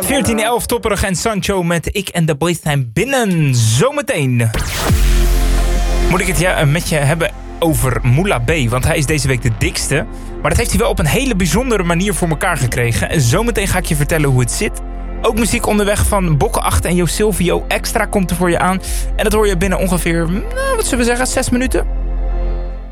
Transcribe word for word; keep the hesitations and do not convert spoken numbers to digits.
veertien elf, Topperig en Sancho met Ik en de Boys zijn binnen. Zometeen moet ik het ja, met je hebben over Moula B. Want hij is deze week de dikste. Maar dat heeft hij wel op een hele bijzondere manier voor elkaar gekregen. En zometeen ga ik je vertellen hoe het zit. Ook muziek onderweg van Bokkenacht en Jo Silvio. Extra komt er voor je aan. En dat hoor je binnen ongeveer, nou, wat zullen we zeggen, zes minuten.